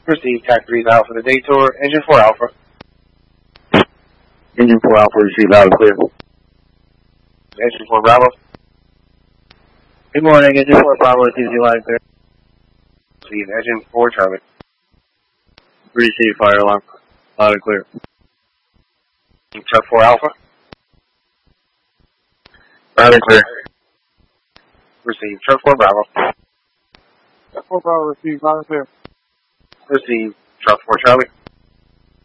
Receive TAC 3 Alpha the Detour, Engine 4 Alpha. Engine 4 Alpha, receive loud and clear. Engine 4 Bravo. Good morning, Engine 4 Bravo, receive you loud and clear. Receive Engine 4 Charlie. Receive fire alarm, loud and clear. Truck 4 Alpha. Loud and clear. Receive Truck 4 Bravo. Truck 4 Bravo, receive loud and clear. Receive Truck 4 Charlie.